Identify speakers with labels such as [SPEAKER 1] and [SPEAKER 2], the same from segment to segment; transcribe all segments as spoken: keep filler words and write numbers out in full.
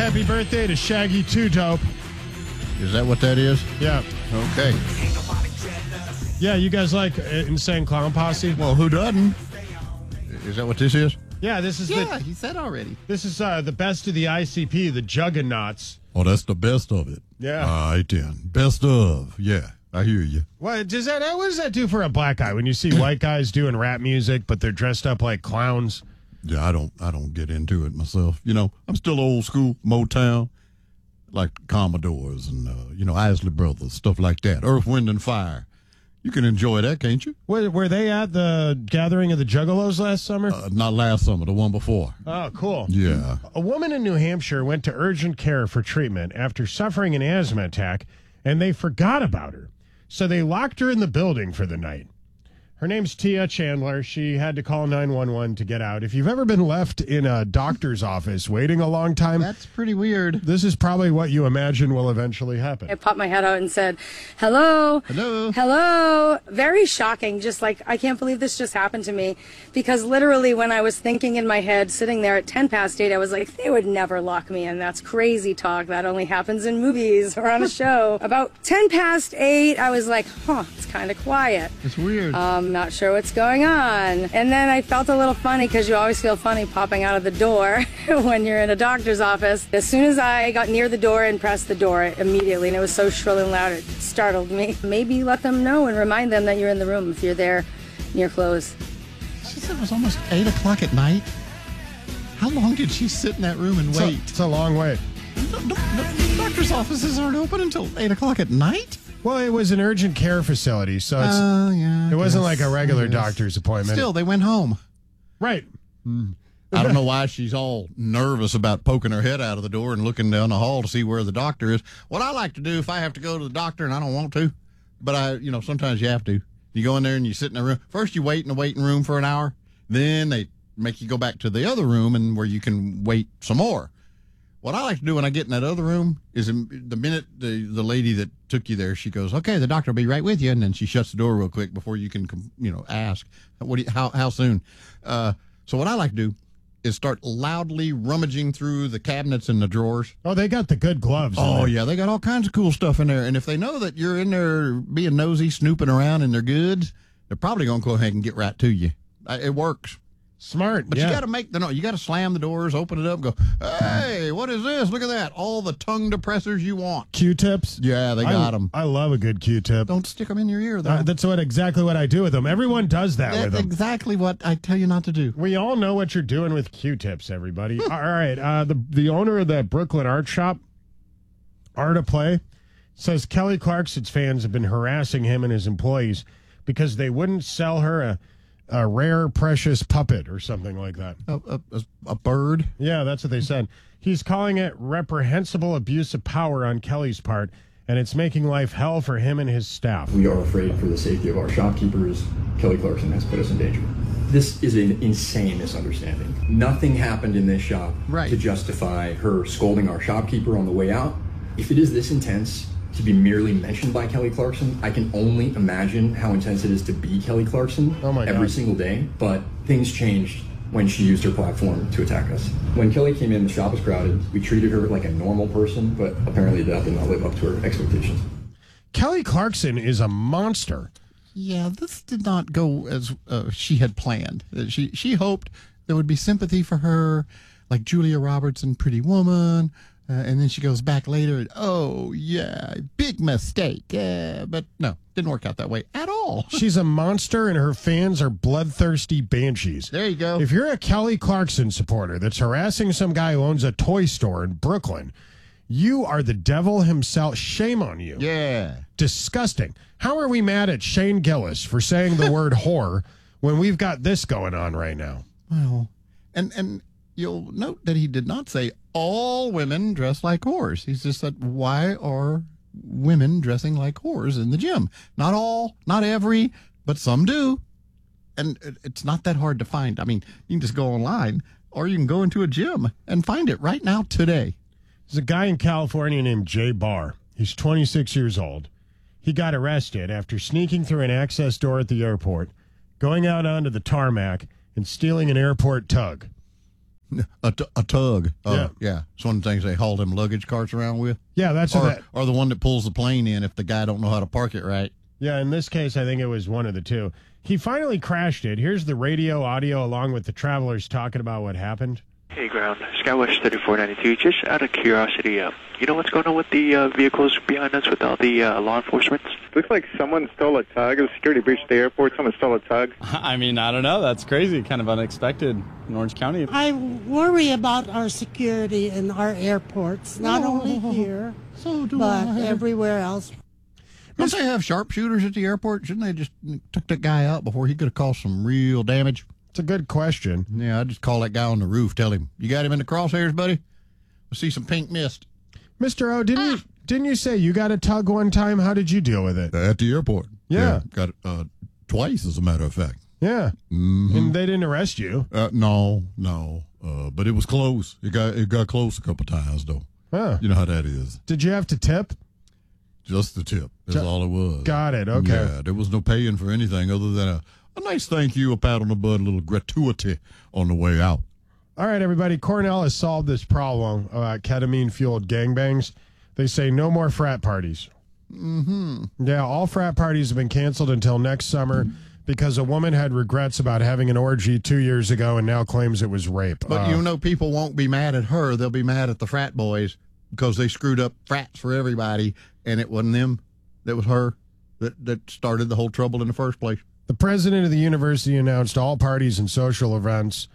[SPEAKER 1] happy birthday to Shaggy Two Dope.
[SPEAKER 2] Is that what that is?
[SPEAKER 1] Yeah.
[SPEAKER 2] Okay.
[SPEAKER 1] Yeah, you guys like uh, Insane Clown Posse?
[SPEAKER 2] Well, who doesn't? Is that what this is?
[SPEAKER 1] Yeah, this is
[SPEAKER 2] Yeah,
[SPEAKER 1] the
[SPEAKER 2] he said already.
[SPEAKER 1] this is uh, the best of the I C P, the Juggernauts.
[SPEAKER 2] Oh, that's the best of it.
[SPEAKER 1] Yeah.
[SPEAKER 2] All right, then. Best of. Yeah, I hear you.
[SPEAKER 1] What does that? What does that do for a black guy when you see white guys doing rap music, but they're dressed up like clowns?
[SPEAKER 2] Yeah, I don't I don't get into it myself. You know, I'm still old school, Motown, like Commodores and, uh, you know, Isley Brothers, stuff like that. Earth, Wind, and Fire. You can enjoy that, can't you?
[SPEAKER 1] Were, were they at the gathering of the Juggalos last summer?
[SPEAKER 2] Uh, not last summer, the one before.
[SPEAKER 1] Oh, cool.
[SPEAKER 2] Yeah.
[SPEAKER 1] A woman in New Hampshire went to urgent care for treatment after suffering an asthma attack, and they forgot about her. So they locked her in the building for the night. Her name's Tia Chandler. She had to call nine one one to get out. If you've ever been left in a doctor's office waiting a long time,
[SPEAKER 2] That's pretty weird.
[SPEAKER 1] this is probably what you imagine will eventually happen.
[SPEAKER 3] I popped my head out and said, hello.
[SPEAKER 2] Hello.
[SPEAKER 3] Hello. Very shocking. Just like, I can't believe this just happened to me. Because literally when I was thinking in my head, sitting there at ten past eight, I was like, they would never lock me in. That's crazy talk. That only happens in movies or on a show. About ten past eight, I was like, huh, it's kind of quiet.
[SPEAKER 2] It's weird.
[SPEAKER 3] I'm not sure what's going on. And then I felt a little funny because you always feel funny popping out of the door when you're in a doctor's office. As soon as I got near the door and pressed the door immediately, and it was so shrill and loud, it startled me. Maybe let them know and remind them that you're in the room if you're there near close.
[SPEAKER 2] She said it was almost eight o'clock at night. How long did she sit in that room and
[SPEAKER 1] It's a-
[SPEAKER 2] wait?
[SPEAKER 1] It's a long way.
[SPEAKER 2] No, no, no, doctor's offices aren't open until eight o'clock at night?
[SPEAKER 1] Well, it was an urgent care facility, so it's,
[SPEAKER 2] Oh, yeah. I
[SPEAKER 1] it wasn't
[SPEAKER 2] guess,
[SPEAKER 1] like a regular
[SPEAKER 2] I guess.
[SPEAKER 1] doctor's appointment.
[SPEAKER 2] Still, they went home.
[SPEAKER 1] Right.
[SPEAKER 2] I don't know why she's all nervous about poking her head out of the door and looking down the hall to see where the doctor is. What I like to do if I have to go to the doctor and I don't want to, but I, you know, sometimes you have to. You go in there and you sit in a room. First, you wait in the waiting room for an hour. Then they make you go back to the other room and where you can wait some more. What I like to do when I get in that other room is the minute the, the lady that took you there, she goes, okay, the doctor will be right with you. And then she shuts the door real quick before you can, you know, ask, what do you, how, how soon? Uh, so what I like to do is start loudly rummaging through the cabinets and the drawers.
[SPEAKER 1] Oh, they got the good gloves. in
[SPEAKER 2] Oh,
[SPEAKER 1] there.
[SPEAKER 2] yeah, they got all kinds of cool stuff in there. And if they know that you're in there being nosy, snooping around in their goods, they're probably going to go ahead and get right to you. Uh, It works.
[SPEAKER 1] Smart.
[SPEAKER 2] But
[SPEAKER 1] yeah.
[SPEAKER 2] you got to make the no. You got to slam the doors, open it up, and go. Hey, what is this? Look at that! All the tongue depressors you want.
[SPEAKER 1] Q-tips.
[SPEAKER 2] Yeah, they
[SPEAKER 1] I,
[SPEAKER 2] got them.
[SPEAKER 1] I love a good Q-tip.
[SPEAKER 2] Don't stick them in your ear, though.
[SPEAKER 1] Uh, that's what exactly what I do with them. Everyone does that
[SPEAKER 2] That's
[SPEAKER 1] with them.
[SPEAKER 2] exactly what I tell you not to do.
[SPEAKER 1] We all know what you're doing with Q-tips, everybody. All right. Uh, the the owner of the Brooklyn art shop, Art of Play, says Kelly Clarkson's fans have been harassing him and his employees because they wouldn't sell her a, a rare, precious puppet or something like that.
[SPEAKER 2] A, a, a, a bird.
[SPEAKER 1] Yeah, that's what they said. He's calling it reprehensible abuse of power on Kelly's part, and it's making life hell for him and his staff.
[SPEAKER 4] We are afraid for the safety of our shopkeepers. Kelly Clarkson has put us in danger. This is an insane misunderstanding. Nothing happened in this shop
[SPEAKER 2] Right.
[SPEAKER 4] to justify her scolding our shopkeeper on the way out. If it is this intense to be merely mentioned by Kelly Clarkson, I can only imagine how intense it is to be Kelly Clarkson
[SPEAKER 1] Oh my
[SPEAKER 4] every
[SPEAKER 1] God.
[SPEAKER 4] single day. But things changed when she used her platform to attack us. When Kelly came in, the shop was crowded. We treated her like a normal person, but apparently that did not live up to her expectations.
[SPEAKER 1] Kelly Clarkson is a monster.
[SPEAKER 2] Yeah, this did not go as uh, she had planned. Uh, She she hoped there would be sympathy for her, like Julia Roberts in Pretty Woman. Uh, and then she goes back later and, oh, yeah, big mistake. Yeah, but no, didn't work out that way at all.
[SPEAKER 1] She's a monster, and her fans are bloodthirsty banshees.
[SPEAKER 2] There you go.
[SPEAKER 1] If you're a Kelly Clarkson supporter that's harassing some guy who owns a toy store in Brooklyn, you are the devil himself. Shame on you.
[SPEAKER 2] Yeah.
[SPEAKER 1] Disgusting. How are we mad at Shane Gillis for saying the word whore when we've got this going on right now?
[SPEAKER 2] Well, and and you'll note that he did not say all women dress like whores. He's just said, why are women dressing like whores in the gym? Not all, not every, but some do. And it- it's not that hard to find. I mean, you can just go online or you can go into a gym and find it right now today.
[SPEAKER 1] There's a guy in California named Jay Barr. He's twenty-six years old. He got arrested after sneaking through an access door at the airport, going out onto the tarmac, and stealing an airport tug.
[SPEAKER 2] A, t- a tug. Uh,
[SPEAKER 1] Yeah.
[SPEAKER 2] yeah. It's one of the things they haul them luggage carts around with.
[SPEAKER 1] Yeah, that's
[SPEAKER 2] Or,
[SPEAKER 1] what that.
[SPEAKER 2] or the one that pulls the plane in if the guy don't know how to park it right.
[SPEAKER 1] Yeah, in this case, I think it was one of the two. He finally crashed it. Here's the radio audio along with the travelers talking about what happened.
[SPEAKER 5] Hey, ground. Skywest thirty-four ninety-two. Just out of curiosity, uh, you know what's going on with the uh, vehicles behind us with all the uh, law enforcement?
[SPEAKER 6] Looks like someone stole a tug. It was a security breach at the airport. Someone stole a tug.
[SPEAKER 7] I mean, I don't know. That's crazy. Kind of unexpected in Orange County.
[SPEAKER 8] I worry about our security in our airports, not
[SPEAKER 2] Oh,
[SPEAKER 8] only here,
[SPEAKER 2] so do
[SPEAKER 8] but
[SPEAKER 2] I.
[SPEAKER 8] everywhere else.
[SPEAKER 2] Don't they have sharpshooters at the airport? Shouldn't they just took that guy out before he could have caused some real damage?
[SPEAKER 1] It's a good question.
[SPEAKER 2] Yeah, I'd just call that guy on the roof, tell him, you got him in the crosshairs, buddy? I see some pink mist.
[SPEAKER 1] Mister O, didn't you didn't you say you got a tug one time? How did you deal with it?
[SPEAKER 9] At the airport.
[SPEAKER 1] Yeah.
[SPEAKER 9] got it uh, twice, as a matter of fact.
[SPEAKER 1] Yeah.
[SPEAKER 9] Mm-hmm.
[SPEAKER 1] And they didn't arrest you.
[SPEAKER 9] Uh, no, no. Uh, but it was close. It got it got close a couple times, though.
[SPEAKER 1] Huh.
[SPEAKER 9] You know how that is.
[SPEAKER 1] Did you have to tip?
[SPEAKER 9] Just the tip. That's
[SPEAKER 1] Ju-
[SPEAKER 9] all it was.
[SPEAKER 1] Got it. Okay.
[SPEAKER 9] Yeah, there was no paying for anything other than a, a nice thank you, a pat on the butt, a little gratuity on the way out.
[SPEAKER 1] All right, everybody. Cornell has solved this problem about ketamine-fueled gangbangs. They say no more frat parties. Mm-hmm. Yeah, all frat parties have been canceled until next summer because a woman had regrets about having an orgy two years ago and now claims it was rape.
[SPEAKER 2] But
[SPEAKER 1] Uh,
[SPEAKER 2] you know, people won't be mad at her. They'll be mad at the frat boys because they screwed up frats for everybody, and it wasn't them. That was her that, that started the whole trouble in the first place.
[SPEAKER 1] The president of the university announced all parties and social events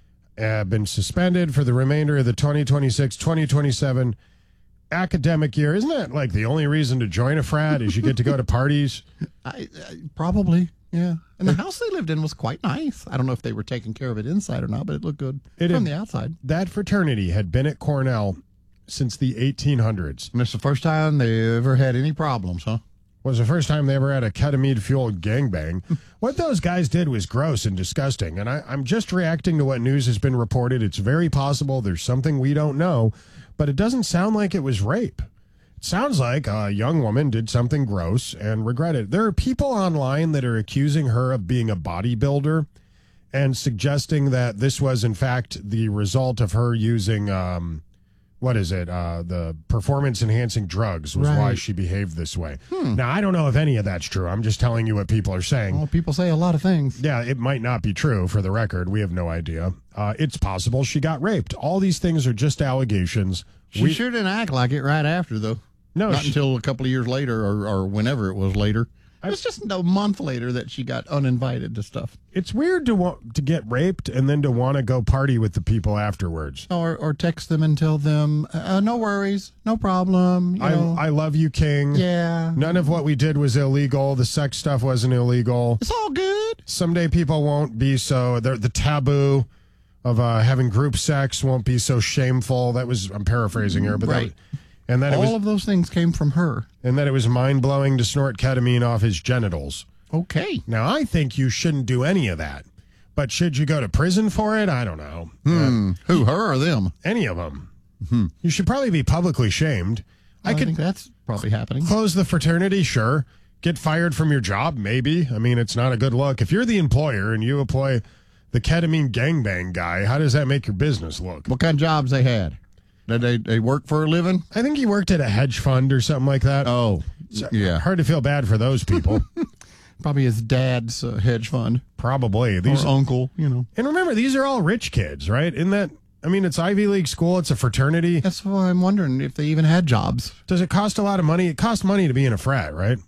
[SPEAKER 1] have been suspended for the remainder of the twenty twenty-six twenty twenty-seven academic year. Isn't that like the only reason to join a frat is you get to go to parties?
[SPEAKER 2] I, I Probably, yeah. And the house they lived in was quite nice. I don't know if they were taking care of it inside or not, but it looked good
[SPEAKER 1] It
[SPEAKER 2] from
[SPEAKER 1] had-
[SPEAKER 2] the outside.
[SPEAKER 1] That fraternity had been at Cornell since the eighteen hundreds.
[SPEAKER 2] And it's the first time they ever had any problems, huh?
[SPEAKER 1] Was the first time they ever had a ketamine-fueled gangbang. What those guys did was gross and disgusting, and I, I'm just reacting to what news has been reported. It's very possible there's something we don't know, but it doesn't sound like it was rape. It sounds like a young woman did something gross and regretted it. There are people online that are accusing her of being a bodybuilder and suggesting that this was, in fact, the result of her using... Um, What is it? Uh, the performance-enhancing drugs was why
[SPEAKER 2] Right.
[SPEAKER 1] she behaved this way. Now, I don't know if any of that's true. I'm just telling you what people are saying.
[SPEAKER 2] Well, people say a lot of things.
[SPEAKER 1] Yeah, it might not be true. For the record, we have no idea. Uh, it's possible she got raped. All these things are just allegations.
[SPEAKER 2] She
[SPEAKER 1] We-
[SPEAKER 2] sure didn't act like it right after, though.
[SPEAKER 1] No,
[SPEAKER 2] Not
[SPEAKER 1] she-
[SPEAKER 2] until a couple of years later or, or whenever it was later. It was just a month later that she got uninvited to stuff.
[SPEAKER 1] It's weird to want to get raped and then to want to go party with the people afterwards.
[SPEAKER 2] Or or text them and tell them, uh, no worries, no problem. You
[SPEAKER 1] I,
[SPEAKER 2] know.
[SPEAKER 1] I love you, King.
[SPEAKER 2] yeah.
[SPEAKER 1] None of what we did was illegal. The sex stuff wasn't illegal.
[SPEAKER 2] It's all good.
[SPEAKER 1] Someday people won't be so the, the taboo of uh, having group sex won't be so shameful. That was I'm paraphrasing here, but
[SPEAKER 2] Right.
[SPEAKER 1] that, and then
[SPEAKER 2] All
[SPEAKER 1] it was
[SPEAKER 2] of those things came from her.
[SPEAKER 1] and that it was mind blowing to snort ketamine off his genitals.
[SPEAKER 2] Okay.
[SPEAKER 1] Now I think you shouldn't do any of that, but should you go to prison for it? I don't know.
[SPEAKER 2] Hmm. Who, her or them?
[SPEAKER 1] Uh, any of them. You should probably be publicly shamed. I
[SPEAKER 2] I,
[SPEAKER 1] could
[SPEAKER 2] think that's probably happening.
[SPEAKER 1] close the fraternity, sure. Get fired from your job, maybe. I mean, it's not a good look. If you're the employer and you employ the ketamine gangbang guy, how does that make your business look?
[SPEAKER 2] What kind of jobs they had? Did they, they work for a living?
[SPEAKER 1] I think he worked at a hedge fund or something like that.
[SPEAKER 2] Oh, yeah.
[SPEAKER 1] Hard to feel bad for those people.
[SPEAKER 2] Probably his dad's uh, hedge fund.
[SPEAKER 1] Probably. These,
[SPEAKER 2] or uncle, you know.
[SPEAKER 1] and remember, these are all rich kids, right? Isn't that, I mean, it's Ivy League school. It's a fraternity.
[SPEAKER 2] That's why I'm wondering if they even had jobs.
[SPEAKER 1] Does it cost a lot of money? It costs money to be in a frat, right?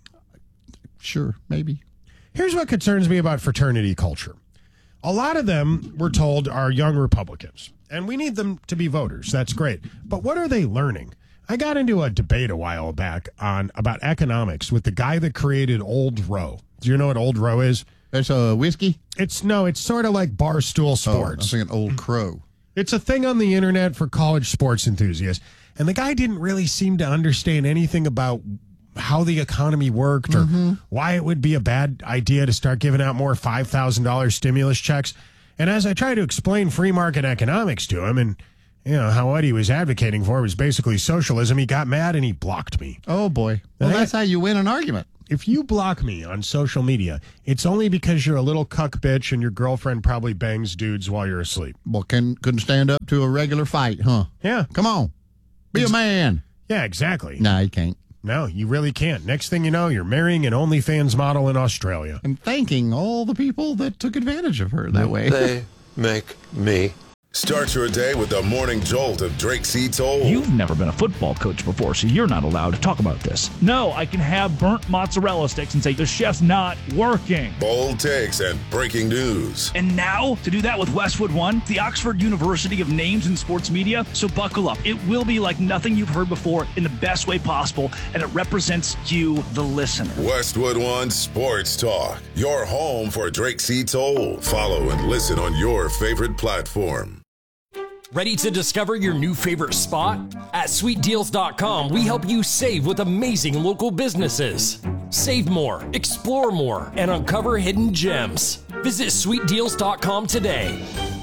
[SPEAKER 2] Sure, maybe.
[SPEAKER 1] Here's what concerns me about fraternity culture. A lot of them, we're told, are young Republicans, and we need them to be voters. That's great. But what are they learning? I got into a debate a while back on about economics with the guy that created Old Row. Do you know what Old Row is?
[SPEAKER 2] There's a whiskey.
[SPEAKER 1] It's no, it's sort of like Barstool
[SPEAKER 2] Oh, I was
[SPEAKER 1] Sports.
[SPEAKER 2] thinking Old Crow.
[SPEAKER 1] It's a thing on the internet for college sports enthusiasts. And the guy didn't really seem to understand anything about how the economy worked or
[SPEAKER 2] Mm-hmm.
[SPEAKER 1] why it would be a bad idea to start giving out more five thousand dollars stimulus checks. And as I tried to explain free market economics to him and you know, how what he was advocating for was basically socialism. He got mad and he blocked me.
[SPEAKER 2] Oh, boy. Well,
[SPEAKER 1] Now,
[SPEAKER 2] that's how you win an argument.
[SPEAKER 1] If you block me on social media, it's only because you're a little cuck bitch and your girlfriend probably bangs dudes while you're asleep.
[SPEAKER 2] Well, can, couldn't stand up to a regular fight, huh?
[SPEAKER 1] Yeah.
[SPEAKER 2] Come on. Be a man.
[SPEAKER 1] Yeah, exactly.
[SPEAKER 2] No, you can't.
[SPEAKER 1] No, you really can't. Next thing you know, you're marrying an OnlyFans model in Australia.
[SPEAKER 2] And thanking all the people that took advantage of her that way.
[SPEAKER 10] They make me.
[SPEAKER 11] Start your day with the morning jolt of Drake C. Toll.
[SPEAKER 12] You've never been a football coach before, so you're not allowed to talk about this. No, I can have burnt mozzarella sticks and say the chef's not working.
[SPEAKER 11] Bold takes and breaking news.
[SPEAKER 12] And now, to do that with Westwood One, the Oxford University of Names in Sports Media. So buckle up. It will be like nothing you've heard before in the best way possible, and it represents you, the listener.
[SPEAKER 11] Westwood One Sports Talk, your home for Drake C. Toll. Follow and listen on your favorite platform.
[SPEAKER 13] Ready to discover your new favorite spot? At sweet deals dot com, we help you save with amazing local businesses. Save more, explore more, and uncover hidden gems. Visit sweet deals dot com today.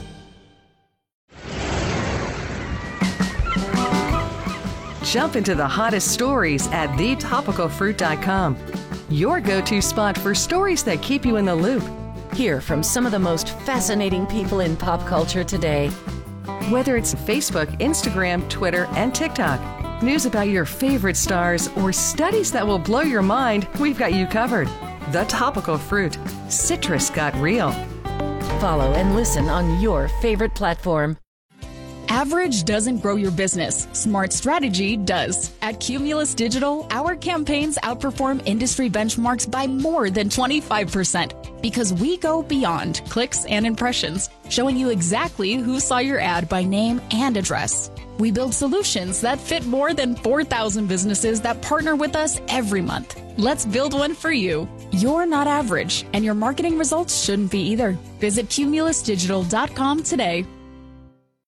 [SPEAKER 14] Jump into the hottest stories at the topical fruit dot com. Your go-to spot for stories that keep you in the loop.
[SPEAKER 15] Hear from some of the most fascinating people in pop culture today.
[SPEAKER 14] Whether it's Facebook, Instagram, Twitter, and TikTok, news about your favorite stars, or studies that will blow your mind, we've got you covered. The Topical Fruit. Citrus got real.
[SPEAKER 15] Follow and listen on your favorite platform.
[SPEAKER 16] Average doesn't grow your business. Smart strategy does. At Cumulus Digital, our campaigns outperform industry benchmarks by more than twenty-five percent because we go beyond clicks and impressions, showing you exactly who saw your ad by name and address. We build solutions that fit more than four thousand businesses that partner with us every month. Let's build one for you. You're not average, and your marketing results shouldn't be either. Visit cumulus digital dot com today.